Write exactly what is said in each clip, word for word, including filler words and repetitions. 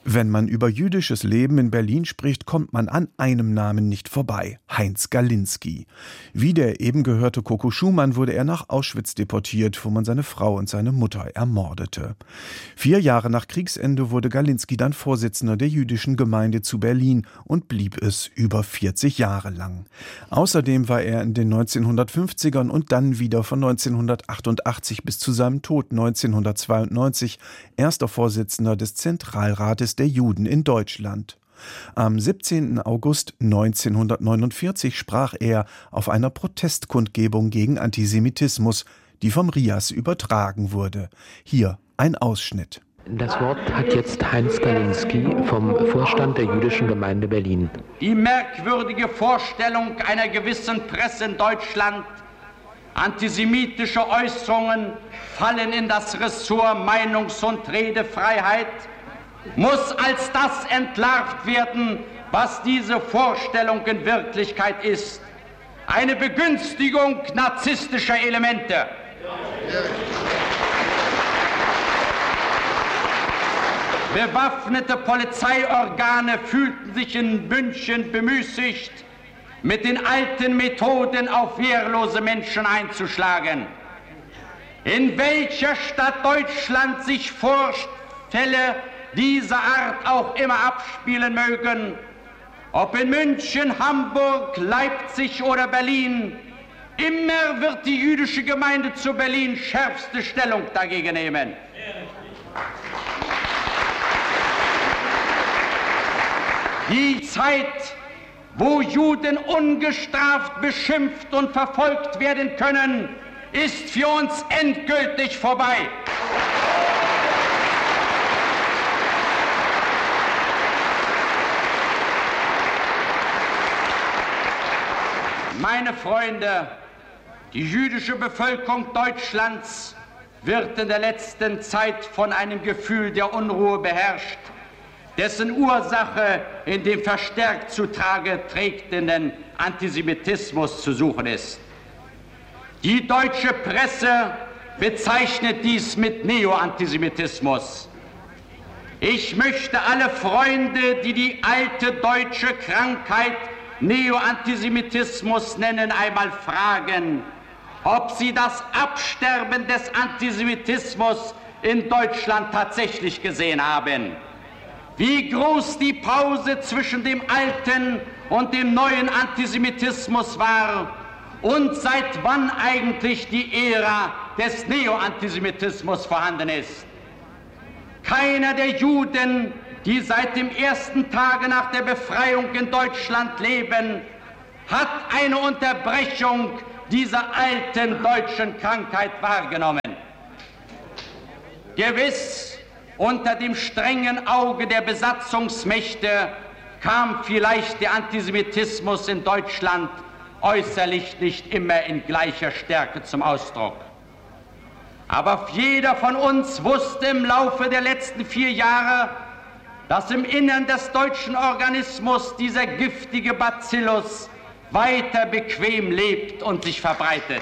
Wenn man über jüdisches Leben in Berlin spricht, kommt man an einem Namen nicht vorbei: Heinz Galinski. Wie der eben gehörte Coco Schumann wurde er nach Auschwitz deportiert, wo man seine Frau und seine Mutter ermordete. Vier Jahre nach Kriegsende wurde Galinski dann Vorsitzender der jüdischen Gemeinde zu Berlin und blieb es über vierzig Jahre lang. Außerdem war er in den neunzehnhundertfünfzigern und dann wieder von neunzehnhundertachtundachtzig bis zu seinem Tod neunzehnhundertzweiundneunzig erster Vorsitzender des Zentralrates der Juden in Deutschland. Am siebzehnten August neunzehnhundertneunundvierzig sprach er auf einer Protestkundgebung gegen Antisemitismus, die vom R I A S übertragen wurde. Hier ein Ausschnitt. Das Wort hat jetzt Heinz Galinski vom Vorstand der Jüdischen Gemeinde Berlin. Die merkwürdige Vorstellung einer gewissen Presse in Deutschland, antisemitische Äußerungen fallen in das Ressort Meinungs- und Redefreiheit, muss als das entlarvt werden, was diese Vorstellung in Wirklichkeit ist: eine Begünstigung narzisstischer Elemente. Bewaffnete Polizeiorgane fühlten sich in München bemüßigt, mit den alten Methoden auf wehrlose Menschen einzuschlagen. In welcher Stadt Deutschland sich Vorfälle dieser Art auch immer abspielen mögen, ob in München, Hamburg, Leipzig oder Berlin, immer wird die jüdische Gemeinde zu Berlin schärfste Stellung dagegen nehmen. Die Zeit, wo Juden ungestraft beschimpft und verfolgt werden können, ist für uns endgültig vorbei. Meine Freunde, die jüdische Bevölkerung Deutschlands wird in der letzten Zeit von einem Gefühl der Unruhe beherrscht, dessen Ursache in dem verstärkt zutage tretenden Antisemitismus zu suchen ist. Die deutsche Presse bezeichnet dies mit Neoantisemitismus. Ich möchte alle Freunde, die die alte deutsche Krankheit Neoantisemitismus nennen, einmal fragen, ob sie das Absterben des Antisemitismus in Deutschland tatsächlich gesehen haben. Wie groß die Pause zwischen dem alten und dem neuen Antisemitismus war und seit wann eigentlich die Ära des Neoantisemitismus vorhanden ist. Keiner der Juden, die seit dem ersten Tage nach der Befreiung in Deutschland leben, hat eine Unterbrechung dieser alten deutschen Krankheit wahrgenommen. Gewiss, unter dem strengen Auge der Besatzungsmächte kam vielleicht der Antisemitismus in Deutschland äußerlich nicht immer in gleicher Stärke zum Ausdruck. Aber jeder von uns wusste im Laufe der letzten vier Jahre, dass im Innern des deutschen Organismus dieser giftige Bacillus weiter bequem lebt und sich verbreitet.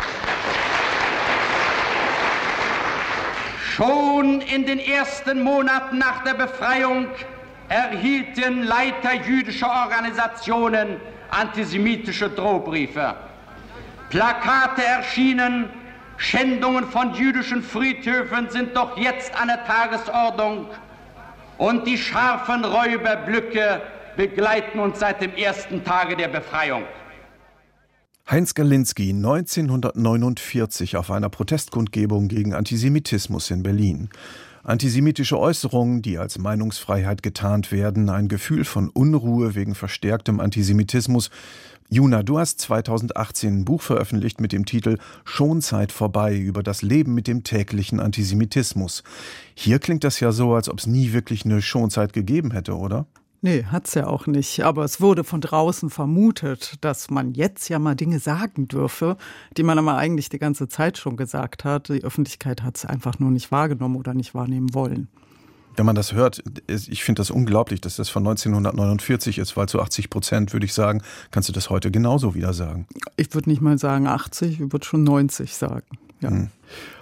Schon in den ersten Monaten nach der Befreiung erhielten Leiter jüdischer Organisationen antisemitische Drohbriefe. Plakate erschienen, Schändungen von jüdischen Friedhöfen sind doch jetzt an der Tagesordnung. Und die scharfen Räuberblöcke begleiten uns seit dem ersten Tage der Befreiung. Heinz Galinski, neunzehnhundertneunundvierzig auf einer Protestkundgebung gegen Antisemitismus in Berlin. Antisemitische Äußerungen, die als Meinungsfreiheit getarnt werden, ein Gefühl von Unruhe wegen verstärktem Antisemitismus. Juna, du hast zweitausendachtzehn ein Buch veröffentlicht mit dem Titel »Schonzeit vorbei« über das Leben mit dem täglichen Antisemitismus. Hier klingt das ja so, als ob es nie wirklich eine Schonzeit gegeben hätte, oder? Nee, hat's ja auch nicht. Aber es wurde von draußen vermutet, dass man jetzt ja mal Dinge sagen dürfe, die man aber eigentlich die ganze Zeit schon gesagt hat. Die Öffentlichkeit hat es einfach nur nicht wahrgenommen oder nicht wahrnehmen wollen. Wenn man das hört, ich finde das unglaublich, dass das von neunzehnhundertneunundvierzig ist, weil zu achtzig Prozent, würde ich sagen, kannst du das heute genauso wieder sagen. Ich würde nicht mal sagen achtzig, ich würde schon neunzig sagen. Ja. Hm.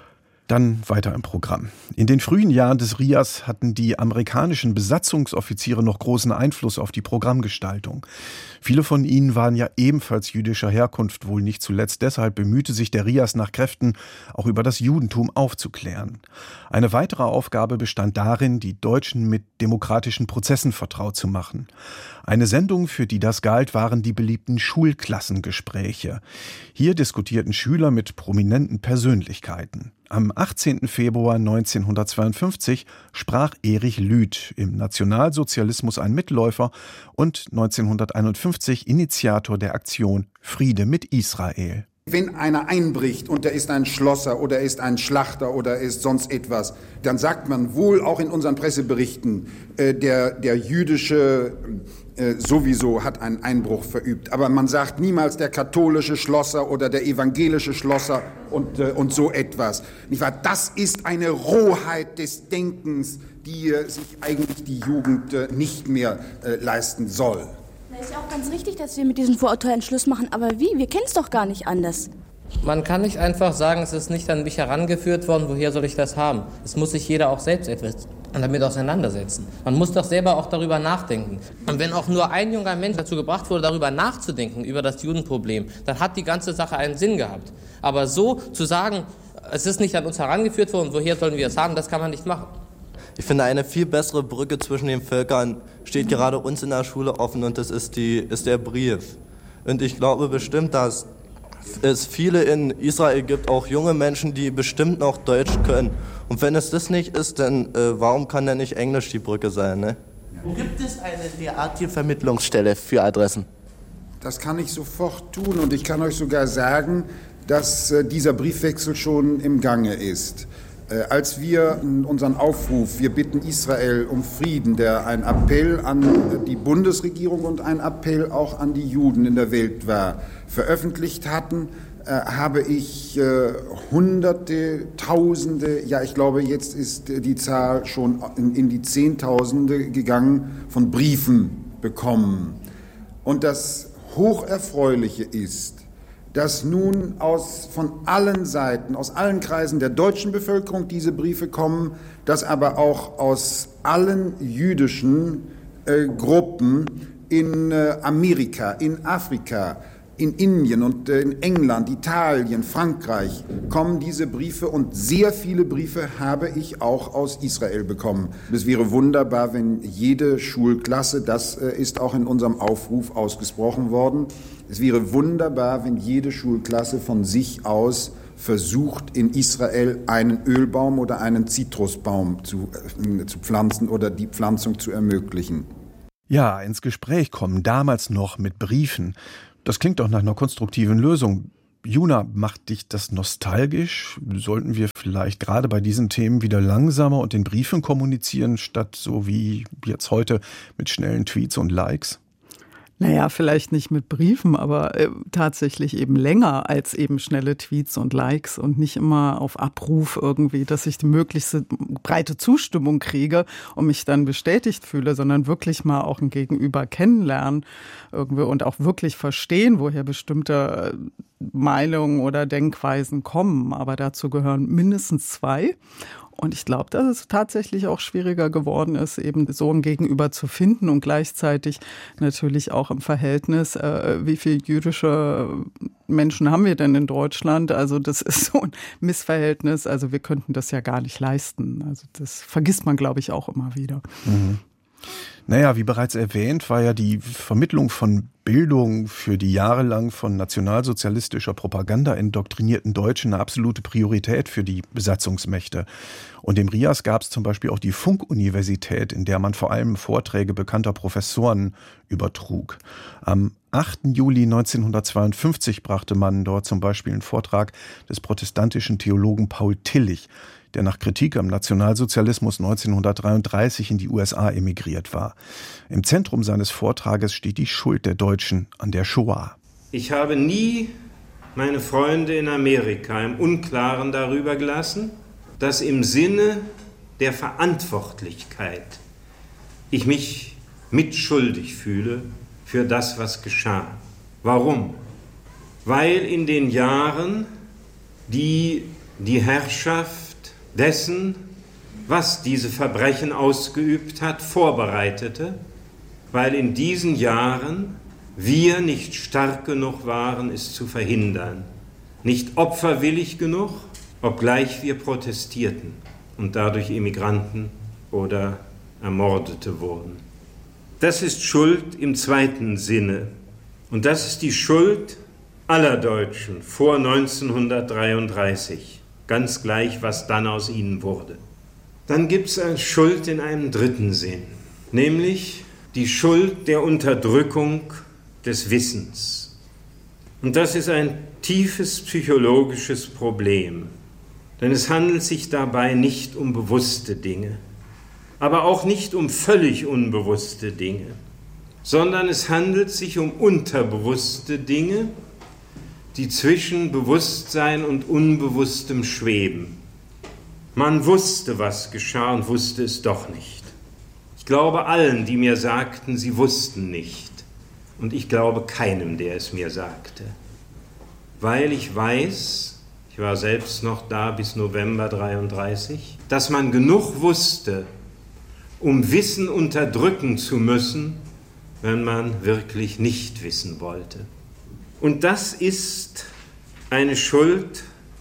Dann weiter im Programm. In den frühen Jahren des Rias hatten die amerikanischen Besatzungsoffiziere noch großen Einfluss auf die Programmgestaltung. Viele von ihnen waren ja ebenfalls jüdischer Herkunft, wohl nicht zuletzt deshalb bemühte sich der Rias nach Kräften, auch über das Judentum aufzuklären. Eine weitere Aufgabe bestand darin, die Deutschen mit demokratischen Prozessen vertraut zu machen. Eine Sendung, für die das galt, waren die beliebten Schulklassengespräche. Hier diskutierten Schüler mit prominenten Persönlichkeiten. Am achtzehnten Februar neunzehnhundertzweiundfünfzig sprach Erich Lüth, im Nationalsozialismus ein Mitläufer und neunzehnhunderteinundfünfzig Initiator der Aktion Friede mit Israel. Wenn einer einbricht und er ist ein Schlosser oder er ist ein Schlachter oder er ist sonst etwas, dann sagt man wohl auch in unseren Presseberichten, äh, der, der jüdische äh, sowieso hat einen Einbruch verübt. Aber man sagt niemals der katholische Schlosser oder der evangelische Schlosser und, äh, und so etwas. Nicht wahr? Das ist eine Rohheit des Denkens, die äh, sich eigentlich die Jugend äh, nicht mehr äh, leisten soll. Ist ja auch ganz richtig, dass wir mit diesen Vorurteilen Schluss machen, aber wie? Wir kennen es doch gar nicht anders. Man kann nicht einfach sagen, es ist nicht an mich herangeführt worden, woher soll ich das haben? Es muss sich jeder auch selbst etwas damit auseinandersetzen. Man muss doch selber auch darüber nachdenken. Und wenn auch nur ein junger Mensch dazu gebracht wurde, darüber nachzudenken, über das Judenproblem, dann hat die ganze Sache einen Sinn gehabt. Aber so zu sagen, es ist nicht an uns herangeführt worden, woher sollen wir es haben, das kann man nicht machen. Ich finde, eine viel bessere Brücke zwischen den Völkern steht gerade uns in der Schule offen und das ist, die, ist der Brief. Und ich glaube bestimmt, dass es viele in Israel gibt, auch junge Menschen, die bestimmt noch Deutsch können. Und wenn es das nicht ist, dann äh, warum kann denn nicht Englisch die Brücke sein, ne? Gibt es eine derartige Vermittlungsstelle für Adressen? Das kann ich sofort tun und ich kann euch sogar sagen, dass äh, dieser Briefwechsel schon im Gange ist. Äh, als wir unseren Aufruf, wir bitten Israel um Frieden, der ein Appell an die Bundesregierung und ein Appell auch an die Juden in der Welt war, veröffentlicht hatten, äh, habe ich äh, Hunderte, Tausende, ja ich glaube jetzt ist die Zahl schon in, in die Zehntausende gegangen, von Briefen bekommen. Und das Hocherfreuliche ist, dass nun aus, von allen Seiten, aus allen Kreisen der deutschen Bevölkerung diese Briefe kommen, dass aber auch aus allen jüdischen äh, Gruppen in äh, Amerika, in Afrika, in Indien und äh, in England, Italien, Frankreich kommen diese Briefe und sehr viele Briefe habe ich auch aus Israel bekommen. Es wäre wunderbar, wenn jede Schulklasse, das äh, ist auch in unserem Aufruf ausgesprochen worden, es wäre wunderbar, wenn jede Schulklasse von sich aus versucht, in Israel einen Ölbaum oder einen Zitrusbaum zu, äh, zu pflanzen oder die Pflanzung zu ermöglichen. Ja, ins Gespräch kommen, damals noch mit Briefen. Das klingt doch nach einer konstruktiven Lösung. Juna, macht dich das nostalgisch? Sollten wir vielleicht gerade bei diesen Themen wieder langsamer und in Briefen kommunizieren, statt so wie jetzt heute mit schnellen Tweets und Likes? Naja, vielleicht nicht mit Briefen, aber äh, tatsächlich eben länger als eben schnelle Tweets und Likes und nicht immer auf Abruf irgendwie, dass ich die möglichste breite Zustimmung kriege und mich dann bestätigt fühle, sondern wirklich mal auch ein Gegenüber kennenlernen irgendwie und auch wirklich verstehen, woher bestimmte Meinungen oder Denkweisen kommen. Aber dazu gehören mindestens zwei. Und ich glaube, dass es tatsächlich auch schwieriger geworden ist, eben so ein Gegenüber zu finden und gleichzeitig natürlich auch im Verhältnis, äh, wie viele jüdische Menschen haben wir denn in Deutschland? Also das ist so ein Missverhältnis. Also wir könnten das ja gar nicht leisten. Also das vergisst man, glaube ich, auch immer wieder. Mhm. Naja, wie bereits erwähnt, war ja die Vermittlung von Bildung für die jahrelang von nationalsozialistischer Propaganda indoktrinierten Deutschen eine absolute Priorität für die Besatzungsmächte. Und im Rias gab es zum Beispiel auch die Funkuniversität, in der man vor allem Vorträge bekannter Professoren übertrug. Am achten Juli neunzehnhundertzweiundfünfzig brachte man dort zum Beispiel einen Vortrag des protestantischen Theologen Paul Tillich, der nach Kritik am Nationalsozialismus neunzehnhundertdreiunddreißig in die U S A emigriert war. Im Zentrum seines Vortrages steht die Schuld der Deutschen an der Shoah. Ich habe nie meine Freunde in Amerika im Unklaren darüber gelassen, dass im Sinne der Verantwortlichkeit ich mich mitschuldig fühle für das, was geschah. Warum? Weil in den Jahren, die die Herrschaft dessen, was diese Verbrechen ausgeübt hat, vorbereitete, weil in diesen Jahren wir nicht stark genug waren, es zu verhindern, nicht opferwillig genug, obgleich wir protestierten und dadurch Immigranten oder Ermordete wurden. Das ist Schuld im zweiten Sinne. Und das ist die Schuld aller Deutschen vor neunzehnhundertdreiunddreißig, ganz gleich, was dann aus ihnen wurde. Dann gibt es eine Schuld in einem dritten Sinn, nämlich die Schuld der Unterdrückung des Wissens. Und das ist ein tiefes psychologisches Problem, denn es handelt sich dabei nicht um bewusste Dinge, aber auch nicht um völlig unbewusste Dinge, sondern es handelt sich um unterbewusste Dinge, die zwischen Bewusstsein und Unbewusstem schweben. Man wusste, was geschah und wusste es doch nicht. Ich glaube allen, die mir sagten, sie wussten nicht. Und ich glaube keinem, der es mir sagte. Weil ich weiß, ich war selbst noch da bis November dreiunddreißig, dass man genug wusste, um Wissen unterdrücken zu müssen, wenn man wirklich nicht wissen wollte. Und das ist eine Schuld,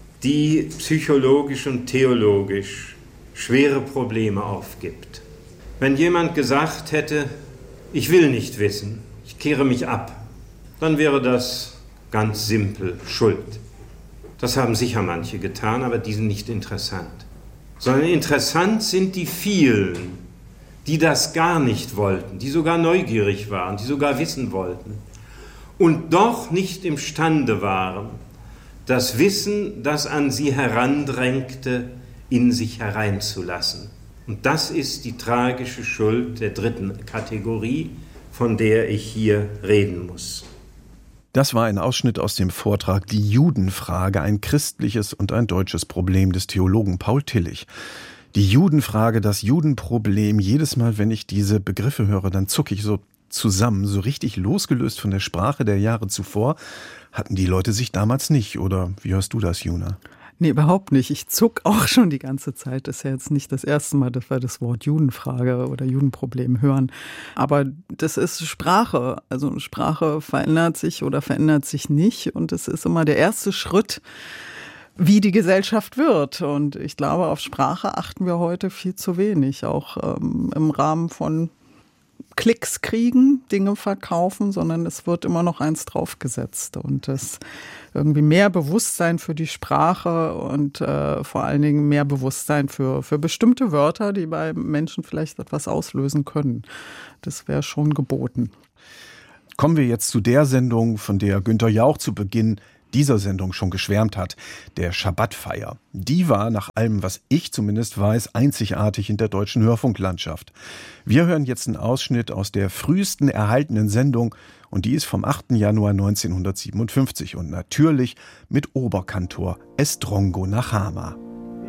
die psychologisch und theologisch schwere Probleme aufgibt. Wenn jemand gesagt hätte, ich will nicht wissen, ich kehre mich ab, dann wäre das ganz simpel Schuld. Das haben sicher manche getan, aber die sind nicht interessant. Sondern interessant sind die vielen, die das gar nicht wollten, die sogar neugierig waren, die sogar wissen wollten und doch nicht imstande waren, das Wissen, das an sie herandrängte, in sich hereinzulassen. Und das ist die tragische Schuld der dritten Kategorie, von der ich hier reden muss. Das war ein Ausschnitt aus dem Vortrag Die Judenfrage, ein christliches und ein deutsches Problem des Theologen Paul Tillich. Die Judenfrage, das Judenproblem, jedes Mal, wenn ich diese Begriffe höre, dann zucke ich so zusammen, so richtig losgelöst von der Sprache der Jahre zuvor. Hatten die Leute sich damals nicht, oder wie hörst du das, Juna? Nee, überhaupt nicht. Ich zuck auch schon die ganze Zeit. Das ist ja jetzt nicht das erste Mal, dass wir das Wort Judenfrage oder Judenproblem hören. Aber das ist Sprache. Also Sprache verändert sich oder verändert sich nicht. Und es ist immer der erste Schritt, wie die Gesellschaft wird. Und ich glaube, auf Sprache achten wir heute viel zu wenig. Auch ähm, im Rahmen von Klicks kriegen, Dinge verkaufen, sondern es wird immer noch eins draufgesetzt. Und das irgendwie mehr Bewusstsein für die Sprache und äh, vor allen Dingen mehr Bewusstsein für, für bestimmte Wörter, die bei Menschen vielleicht etwas auslösen können. Das wäre schon geboten. Kommen wir jetzt zu der Sendung, von der Günther Jauch zu Beginn dieser Sendung schon geschwärmt hat, der Schabbatfeier. Die war, nach allem, was ich zumindest weiß, einzigartig in der deutschen Hörfunklandschaft. Wir hören jetzt einen Ausschnitt aus der frühesten erhaltenen Sendung und die ist vom achten Januar neunzehnhundertsiebenundfünfzig und natürlich mit Oberkantor Estrongo Nachama.